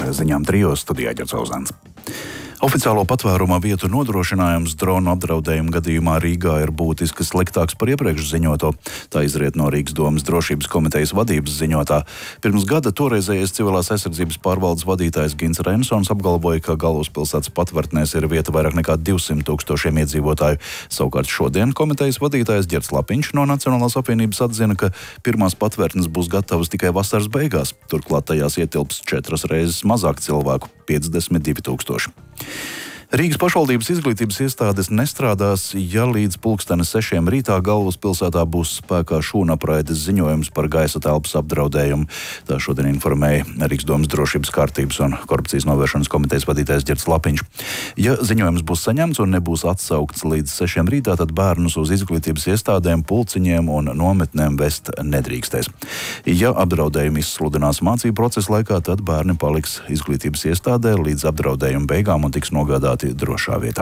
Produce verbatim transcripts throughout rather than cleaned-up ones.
ziņām trijos, studijā Ģerts Ozans. Oficiālo patvēruma vietu nodrošinājums dronu apdraudējuma gadījumā Rīgā ir būtiski sliktāks par iepriekš ziņoto. Tā izriet no Rīgas domas drošības komitejas vadības ziņotā. Pirms gada toreizējais civilās aizsardzības pārvaldes vadītājs Gins Rensons apgalvoja, ka galvaspilsētas patvērtnēs ir vieta vairāk nekā divsimt tūkstošiem iedzīvotāju. Savukārt šodien komitejas vadītājs Ģerts Lapiņš no Nacionālās apvienības atzina, ka pirmās patvērtnes būs gatavas tikai vasaras beigās. Turklāt tajās ietilps četras reizes mazāk cilvēku - piecdesmit divi tūkstoši. Rīgas pašvaldības izglītības iestādes nestrādās, ja līdz pulksteni sešiem rītā galvaspilsētā būs spēkā šūnapraides ziņojums par gaisa telpas apdraudējumu. Tā šodien informēja Rīgas domas drošības kārtības un korupcijas novēršanas komitejas vadītājs Ģerts Lapiņš. Ja ziņojums būs saņemts un nebūs atsaukts līdz sešiem rītā, tad bērnus uz izglītības iestādēm, pulciņiem un nometnēm vest nedrīkstēs. Ja apdraudējumu izsludinās mācību procesa laikā, tad bērni paliks izglītības iestādē līdz apdraudējuma beigām un tiks nogādāti drošā vietā.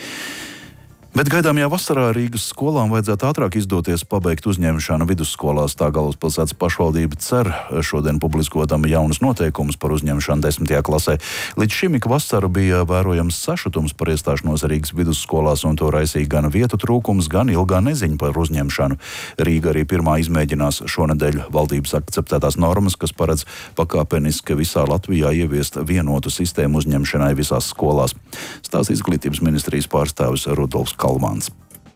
Bet gaidāmajā vasarā Rīgas skolām vajadzētu ātrāk izdoties pabeigt uzņemšanu vidusskolās. Tā galvaspilsētas pašvaldība cer šodien publiskotam jaunus noteikumus par uzņemšanu desmitajā klasē. Līdz šim ik vasaru bija vērojams sašutums par iestāšanos Rīgas vidusskolās, un to raisīja gan vietu trūkums, gan ilgā neziņa par uzņemšanu. Rīga arī pirmā izmēģinās šonedēļ valdības akceptētās normas, kas paredz pakāpeniski visā Latvijā ieviest vienotu sistēmu uzņemšanai visās skolās. Stāsta izglītības ministrijas pārstāvis Rudolfs Kalmans.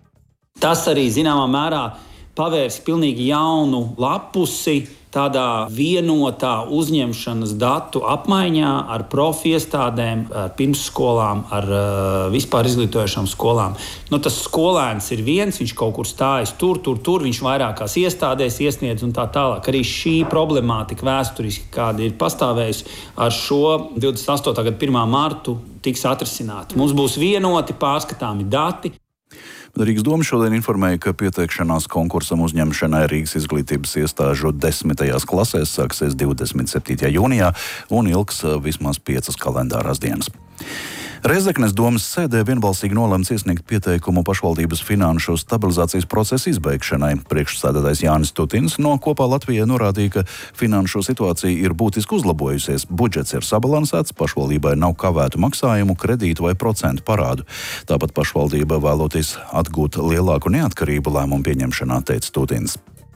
Tas arī zināmā mērā pavērs pilnīgi jaunu lapusi tādā vienotā uzņemšanas datu apmaiņā ar profi iestādēm, ar pirmsskolām, ar uh, vispār izglītojošām skolām. Nu, tas skolēns ir viens, viņš kaut kur stājas tur, tur, tur, viņš vairākās iestādēs iesniedz un tā tālāk. Arī šī problemātika vēsturiski, kāda ir pastāvējusi, ar šo divdesmit astotā gada pirmā martu tiks atrisināta. Mums būs vienoti pārskatāmi dati. Rīgas doma šodien informēja, ka pieteikšanās konkursam uzņemšanai Rīgas izglītības iestāžu desmitajās klasēs sāksies divdesmit septītajā jūnijā un ilgs vismaz piecas kalendārās dienas. Rēzeknes domas sēdē vienbalsīgi nolemts iesniegt pieteikumu pašvaldības finanšu stabilizācijas procesa izbeigšanai. Priekšsēdētājs Jānis Tutins no Kopā Latvijai norādīja, ka finanšu situācija ir būtiski uzlabojusies, budžets ir sabalansēts, pašvaldībai nav kavētu maksājumu, kredītu vai procentu parādu. Tāpat pašvaldība vēloties atgūt lielāku neatkarību lēmumu pieņemšanā, teica Tutins.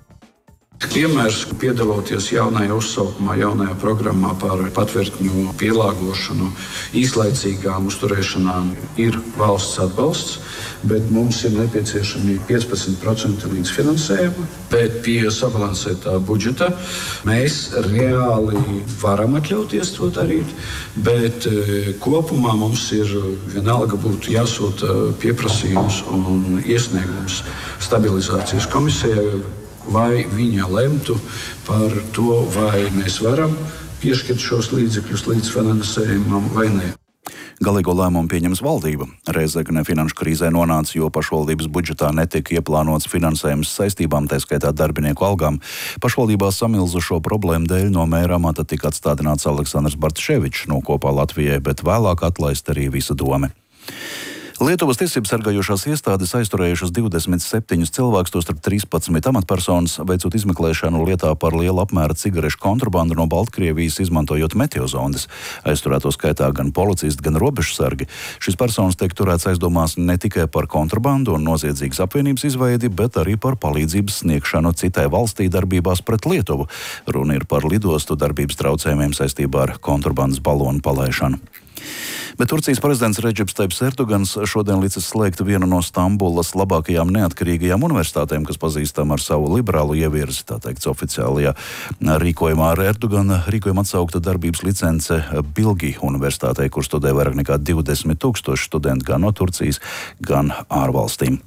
Piemērs, piedaloties jaunajā uzsaukumā, jaunajā programmā par patvērtņu pielāgošanu, īslaicīgām uzturēšanām, ir valsts atbalsts, bet mums ir nepieciešami piecpadsmit procenti līdzfinansējuma. Bet pie sabalansētā budžeta mēs reāli varam atļauties to darīt, bet kopumā mums ir vienalga būtu jāsūta pieprasījums un iesniegums stabilizācijas komisijai, vai viņa lemtu par to, vai mēs varam piešķirt šos līdzekļus līdzfinansējumam vai nē. Galīgo lēmumu pieņems valdība. Rēzekne finanšu krīzē nonāca, jo pašvaldības budžetā netika ieplānots finansējums saistībām, tā skaitā darbinieku algām. Pašvaldībā samilzušo problēmu dēļ no mēra amata tika atstādināts Aleksandrs Bartševičs no Kopā Latvijai, bet vēlāk atlaist arī visa dome. Lietuvas tiesības sargājošās iestādes aizturējušas divdesmit septiņus cilvēkus, tostarp trīspadsmit amatpersonas, veicot izmeklēšanu lietā par liela apmēra cigarešu kontrabandu no Baltkrievijas, izmantojot meteozondes. Aizturēto skaitā gan policisti, gan robežsargi. Šis personas tiek turēts aizdomās ne tikai par kontrabandu un noziedzīgas apvienības izveidi, bet arī par palīdzības sniegšanu citai valstī darbībās pret Lietuvu. Runa ir par lidostu darbības traucējumiem saistībā ar kontrabandas balonu palaišanu. Bet Turcijas prezidents Redžeps Taips Erdogans šodien licis slēgt vienu no Stambulas labākajām neatkarīgajām universitātēm, kas pazīstama ar savu liberālu ievirzi, tā teikts oficiālajā rīkojumā. Ar Erdogana rīkojuma atsaukta darbības licence Bilgi universitātei, kur studē vairāk nekā divdesmit tūkstoši studentu gan no Turcijas, gan ārvalstīm.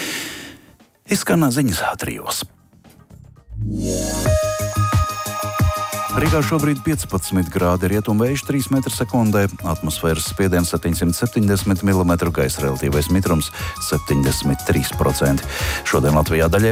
Izskan ziņas trijos. Rīgā šobrīd piecpadsmit grādi, rietumvējš trīs metri sekundē, atmosfēras spiediens septiņsimt septiņdesmit milimetru, gaisa relatīvais mitrums septiņdesmit trīs procenti. Šodien Latvijā daļai